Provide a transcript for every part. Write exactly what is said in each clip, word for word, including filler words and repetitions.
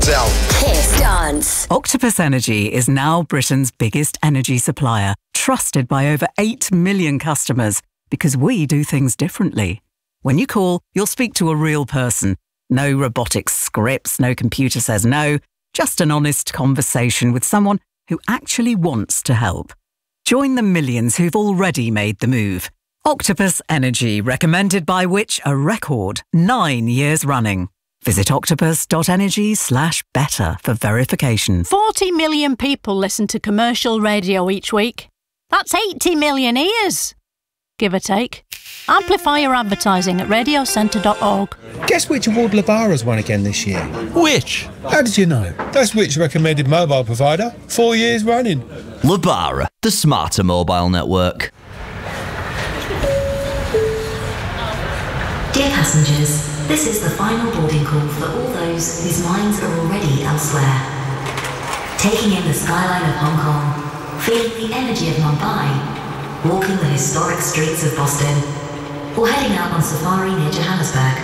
Kiss Dance. Octopus Energy is now Britain's biggest energy supplier, trusted by over eight million customers, because we do things differently. When you call, you'll speak to a real person. No robotic scripts, no computer says no, just an honest conversation with someone who actually wants to help. Join the millions who've already made the move. Octopus Energy, recommended by Which? A record nine years running. Visit octopus.energy slash better for verification. forty million people listen to commercial radio each week. That's eighty million ears, give or take. Amplify your advertising at radio centre dot org. Guess which award Lebara's won again this year? Which? How did you know? That's Which recommended mobile provider, four years running. Lebara, the smarter mobile network. Dear passengers, this is the final boarding call for all those whose minds are already elsewhere. Taking in the skyline of Hong Kong, feeling the energy of Mumbai, walking the historic streets of Boston, or heading out on safari near Johannesburg.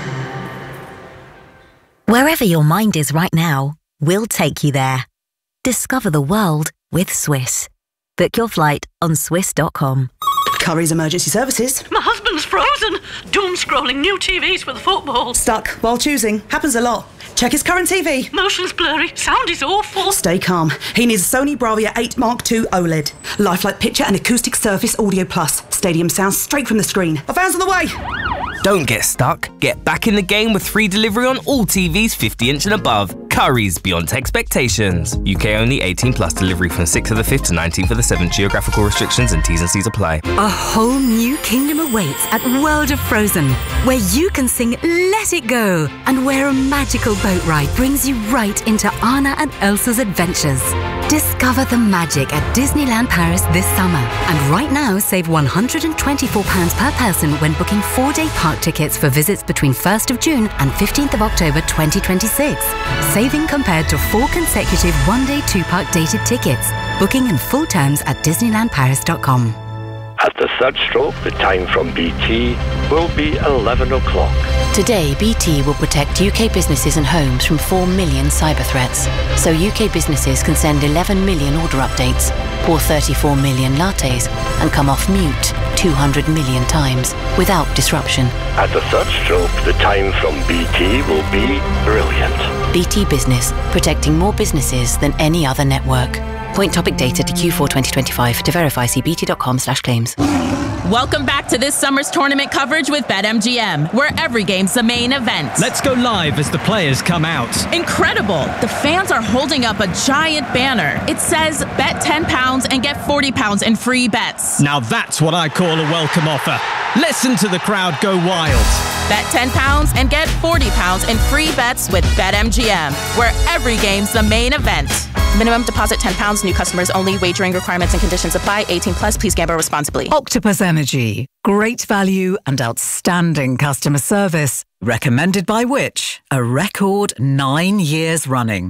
Wherever your mind is right now, we'll take you there. Discover the world with Swiss. Book your flight on swiss dot com. Curry's Emergency Services. My husband's frozen. Doom scrolling new T Vs for the football. Stuck while choosing. Happens a lot. Check his current T V. Motion's blurry. Sound is awful. Stay calm. He needs a Sony Bravia eight Mark two OLED. Lifelike picture and acoustic surface audio plus. Stadium sound straight from the screen. A van's on the way. Don't get stuck. Get back in the game with free delivery on all T Vs fifty inch and above. Curry's beyond expectations. U K only, eighteen plus. Delivery from sixth of the fifth to nineteenth of the seventh. Geographical restrictions and T's and C's apply. A whole new kingdom awaits at World of Frozen, where you can sing Let It Go, and where a magical boat ride brings you right into Anna and Elsa's adventures. Discover the magic at Disneyland Paris this summer. And right now, save one hundred twenty-four pounds per person when booking four-day park tickets for visits between first of June and fifteenth of October twenty twenty-six. Saving compared to four consecutive one-day two-park dated tickets. Booking and full terms at disneyland paris dot com. At the third stroke, the time from B T will be eleven o'clock. Today, B T will protect U K businesses and homes from four million cyber threats. So U K businesses can send eleven million order updates, pour thirty-four million lattes, and come off mute two hundred million times without disruption. At the third stroke, the time from B T will be brilliant. B T Business, protecting more businesses than any other network. Point topic data to Q four twenty twenty-five. To verify, see bt dot com slash claims. Welcome back to this summer's tournament coverage with BetMGM, where every game's the main event. Let's go live as the players come out. Incredible! The fans are holding up a giant banner. It says, bet ten pounds and get forty pounds in free bets. Now that's what I call a welcome offer. Listen to the crowd go wild. Bet ten pounds and get forty pounds in free bets with BetMGM, where every game's the main event. Minimum deposit ten pounds, new customers only. Wagering requirements and conditions apply. eighteen plus, please gamble responsibly. Octopus Energy. Great value and outstanding customer service. Recommended by Which? A record nine years running.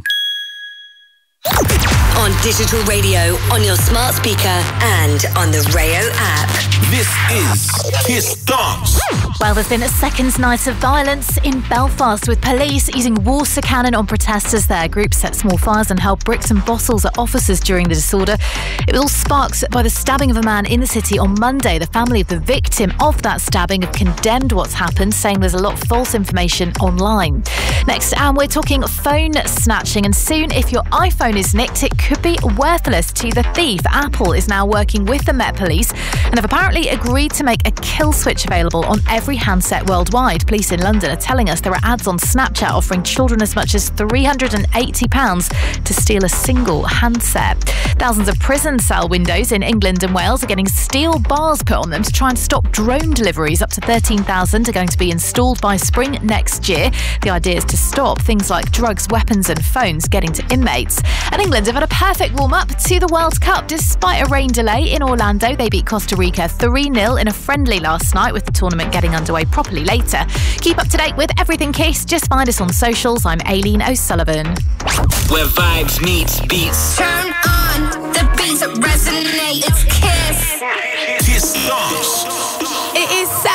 On digital radio, on your smart speaker, and on the Rayo app. This is Kiss Dance. Well, there's been a second night of violence in Belfast, with police using water cannon on protesters there. Groups set small fires and hurled bricks and bottles at officers during the disorder. It was all sparked by the stabbing of a man in the city on Monday. The family of the victim of that stabbing have condemned what's happened, saying there's a lot of false information online. Next, and we're talking phone snatching, and soon, if your iPhone is nicked, it could be worthless to the thief. Apple is now working with the Met Police and have apparently agreed to make a kill switch available on every handset worldwide. Police in London are telling us there are ads on Snapchat offering children as much as three hundred eighty pounds to steal a single handset. Thousands of prison cell windows in England and Wales are getting steel bars put on them to try and stop drone deliveries. Up to thirteen thousand are going to be installed by spring next year. The idea is to stop things like drugs, weapons and phones getting to inmates. And England have had a perfect warm-up to the World Cup. Despite a rain delay in Orlando, they beat Costa Rica three nil in a friendly last night, with the tournament getting underway properly later. Keep up to date with everything Kiss. Just find us on socials. I'm Aileen O'Sullivan. Where vibes meets beats. Turn on the beats that resonate. It's Kiss. Kiss Dance. It is